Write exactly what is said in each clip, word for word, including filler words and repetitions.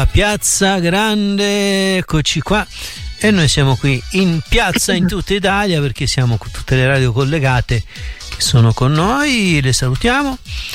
Piazza Grande, eccoci qua, e noi siamo qui in piazza in tutta Italia perché siamo con tutte le radio collegate che sono con noi, le salutiamo.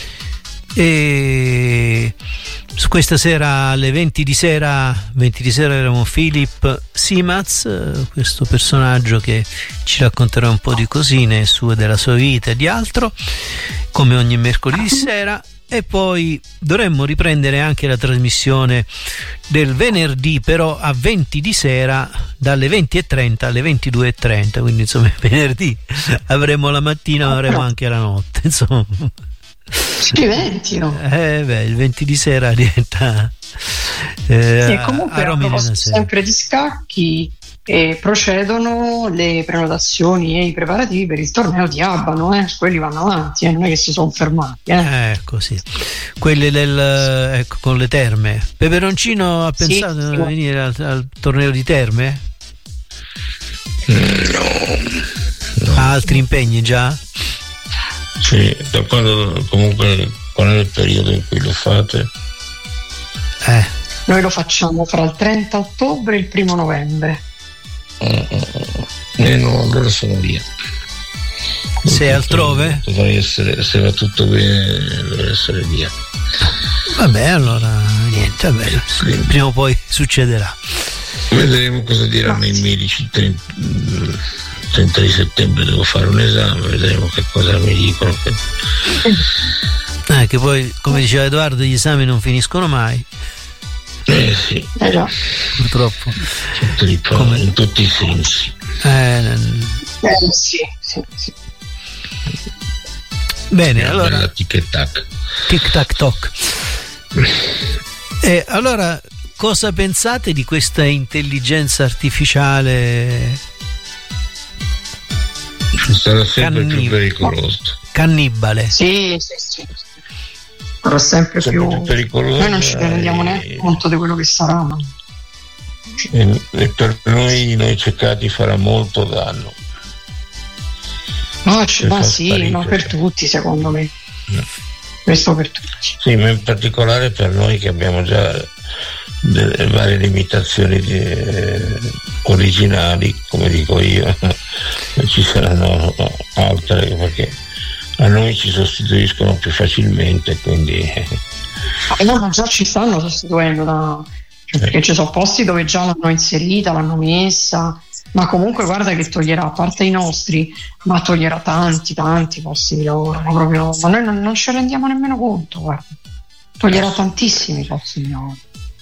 E su questa sera alle venti di sera venti di sera avremo Philip Simaz, questo personaggio che ci racconterà un po' di cosine sue, della sua vita e di altro, come ogni mercoledì sera. E poi dovremmo riprendere anche la trasmissione del venerdì, però a venti di sera, dalle venti e trenta alle ventidue e trenta, quindi insomma venerdì avremo la mattina, ma avremo anche la notte, insomma. Sì, venti, no? Eh beh, il venti di sera diventa eh, e comunque a proposito sempre di scacchi, e procedono le prenotazioni e i preparativi per il torneo di Abano, eh? Quelli vanno avanti, eh? Non è che si sono fermati, eh? Ecco, sì, quelli del, ecco, con le terme. Peperoncino ha pensato sì, di sì. venire al, al torneo di terme? No, no. Ha altri impegni già? Sì, da quando, comunque qual è il periodo in cui lo fate? Eh. Noi lo facciamo fra il trenta ottobre e il primo novembre. Eh no, allora sono via. Sei altrove? Dovrei essere, se va tutto bene, dovrei essere via. Vabbè, allora niente, vabbè, sì. Prima o poi succederà. Vedremo cosa diranno i medici. Il trenta di settembre devo fare un esame, vedremo che cosa mi dicono. Eh, che poi, come diceva Edoardo, gli esami non finiscono mai. Eh sì, eh già. Purtroppo come... in tutti i sensi. Eh, eh sì, sì, sì. Bene, Una allora tic tac tic tac toc. E allora cosa pensate di questa intelligenza artificiale? Sarà sempre Cannib- più pericoloso. Cannibale. Sì, sì, sì. Sarà sempre, sempre più, più pericoloso. Noi non ci rendiamo e... neanche conto di quello che sarà. Ma... E, e per noi, noi ceccati farà molto danno. No, c- ma sì, ma per tutti, secondo me. No. Questo per tutti. Sì, ma in particolare per noi che abbiamo già delle varie limitazioni di, eh, originali, come dico io, ci saranno altre perché a noi ci sostituiscono più facilmente, quindi eh, no, ma già ci stanno sostituendo da... cioè, perché ci sono posti dove già l'hanno inserita, l'hanno messa, ma comunque guarda che toglierà, a parte i nostri, ma toglierà tanti tanti posti di lavoro, ma proprio, ma noi non, non ci rendiamo nemmeno conto, guarda, toglierà tantissimi posti di lavoro.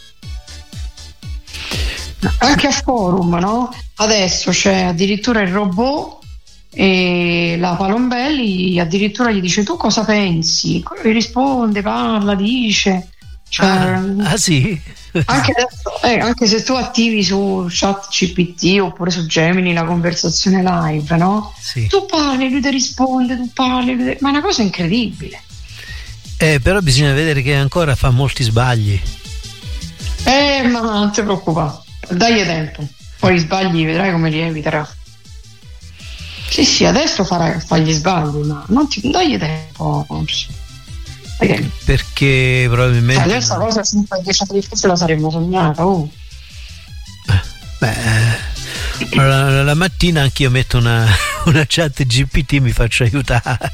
Anche a forum, no? Adesso c'è addirittura il robot e la Palombelli addirittura gli dice tu cosa pensi? Gli risponde, parla, dice. Cioè, ah, ah sì? Anche, adesso, eh, anche se tu attivi su Chat G P T oppure su Gemini la conversazione live, no? Sì. Tu parli, lui ti risponde, tu parli, lui te... ma è una cosa incredibile. Eh, però bisogna vedere che ancora fa molti sbagli. Eh, ma non ti preoccupare, dagli tempo, poi gli sbagli vedrai come li eviterà. Sì, sì, adesso farà, fa gli sbagli, ma non ti dagli tempo. Okay. Perché probabilmente cioè, questa cosa cinque dieci anni fa la saremmo sognata. Oh. Beh, la, la mattina anch'io metto una, una chat G P T, mi faccio aiutare.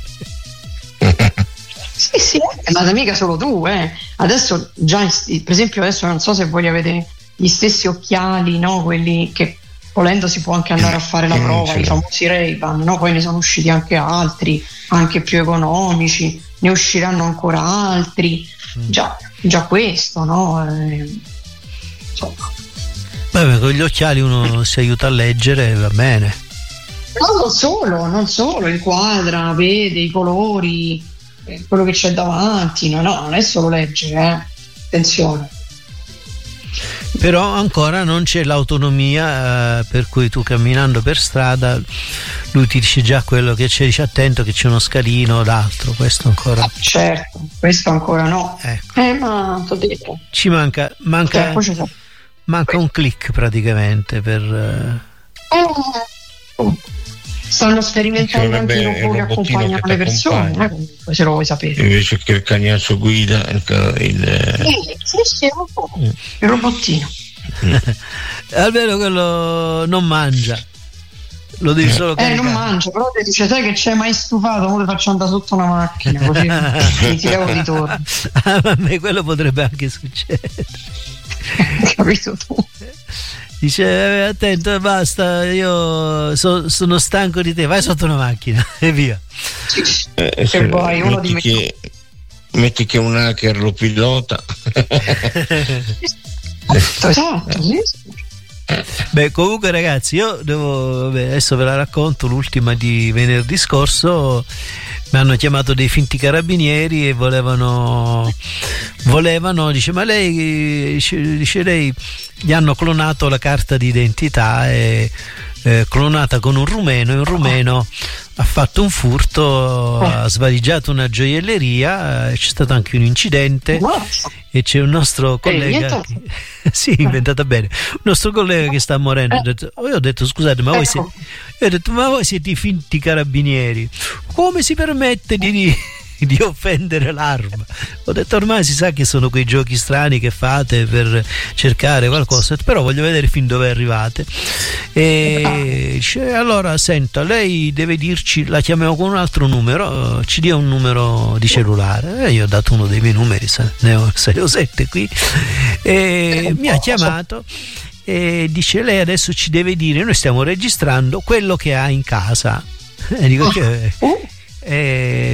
Sì, sì, ma mica solo tu, eh. Adesso già, per esempio, adesso non so se voi avete gli stessi occhiali, no? Quelli che volendo si può anche andare a fare la prova, i famosi Ray-Ban, no? Poi ne sono usciti anche altri, anche più economici, ne usciranno ancora altri. Mm. Già, già questo, no? Eh, insomma. Beh, con gli occhiali uno si aiuta a leggere, va bene. No, non solo, non solo, inquadra, vede i colori, quello che c'è davanti, no, no, non è solo leggere, eh. Attenzione. Però ancora non c'è l'autonomia, eh, per cui tu camminando per strada lui ti dice già quello che c'è, dice attento che c'è uno scalino o d'altro, questo ancora ah, certo, questo ancora no, ecco. eh ma t'ho detto ci manca manca, manca un click praticamente per eh, oh. stanno sperimentando anche i robot che accompagnano le persone, eh, comunque, se lo vuoi sapere. Invece che il cagnaccio guida il, il... Eh, sì, sì, il, robot, mm. il robottino. Mm. Almeno quello non mangia. Lo devi solo eh, non mangia, però ti dice: sai che c'è, mai stufato, ora ti faccio andare sotto una macchina, così ti levo di torno. Ah, ma a me quello potrebbe anche succedere. Capito tu? Dice: eh, attento, basta, io so, sono stanco di te, vai sotto una macchina e via. Eh, e poi uno di me... che, metti che un hacker lo pilota. Esatto, sì. Beh, comunque ragazzi, io devo, vabbè, adesso ve la racconto, l'ultima di venerdì scorso. Mi hanno chiamato dei finti carabinieri e volevano volevano dice: ma lei dice, dice lei gli hanno clonato la carta d'identità, e eh, clonata con un rumeno, e un rumeno ha fatto un furto, ha svaligiato una gioielleria, c'è stato anche un incidente e c'è un nostro collega che, sì, inventata bene, un nostro collega che sta morendo. Ho detto, io ho detto scusate, ma voi siete, io ho detto, ma voi siete i finti carabinieri, come si permette di, di offendere l'arma? Ho detto ormai si sa che sono quei giochi strani che fate per cercare qualcosa, però voglio vedere fin dove arrivate. E dice, allora senta, lei deve dirci, la chiamiamo con un altro numero, ci dia un numero di cellulare. E io ho dato uno dei miei numeri, ne ho sei o sette qui, e mi ha chiamato e dice: lei adesso ci deve dire, noi stiamo registrando quello che ha in casa. E dico che eh,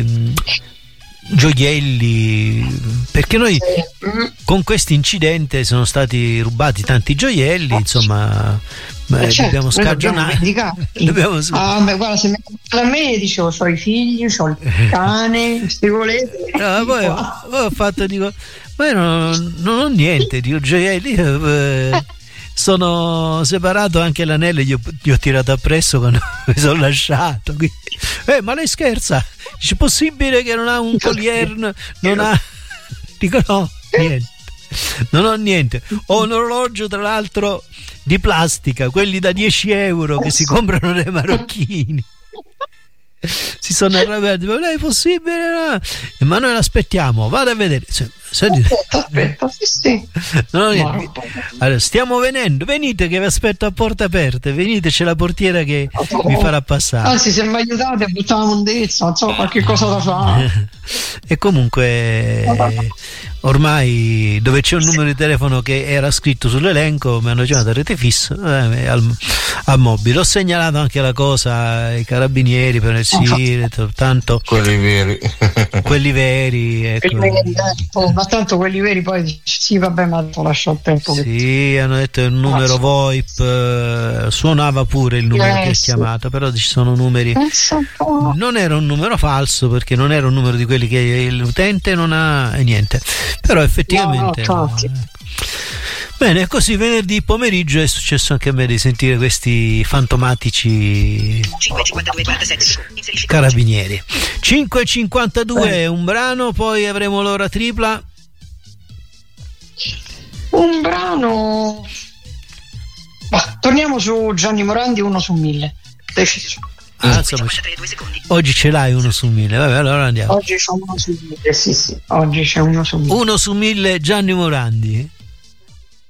gioielli, perché noi con questo incidente sono stati rubati tanti gioielli, insomma, beh, certo, dobbiamo scagionare, dobbiamo su- ah, beh, guarda, se mi a me dicevo c'ho i figli, c'ho il cane, queste volete. No, poi, poi ho fatto, dico, ma io non, non ho niente, dico, gioielli, eh, sono separato, anche l'anello gli ho, gli ho tirato appresso quando mi sono lasciato. Quindi, eh, ma lei scherza? Dice, possibile che non ha un collier, non ha, dico no, niente, non ho niente, ho un orologio tra l'altro di plastica, quelli da dieci euro che si comprano nei marocchini. Si sono arrabbiati, ma lei è possibile? No? Ma noi l'aspettiamo, vada a vedere. Se, se... Aspetta, aspetta, sì, sì. No, no, allora, stiamo venendo, venite che vi aspetto a porte aperte, venite, c'è la portiera che oh, vi farà passare. Anzi, se mi aiutate a buttare una mondezza, non so, qualche cosa da fare. E comunque ormai, dove c'è un numero di telefono che era scritto sull'elenco, mi hanno chiamato a rete fissa, eh, al, al mobile. Ho segnalato anche la cosa ai carabinieri per il sì, tanto quelli veri, quelli veri, ecco. Quelli veri, ecco, ma tanto quelli veri poi sì, vabbè, ma lascio il tempo. Sì, che... hanno detto il numero ah, VoIP, eh, suonava pure il numero eh, che ha sì. chiamato, però ci sono numeri. Non era un numero falso, perché non era un numero di quelli che l'utente non ha e niente. Però effettivamente no, no, no. Bene, così venerdì pomeriggio è successo anche a me di sentire questi fantomatici carabinieri. cinque e cinquantadue è un brano, poi avremo l'ora tripla. Un brano, bah, torniamo su Gianni Morandi, uno su mille, deciso. Ah, insomma, oggi ce l'hai uno su mille, vabbè, allora andiamo. Oggi c'è uno su mille, sì sì, oggi c'è uno su mille. Uno su mille Gianni Morandi.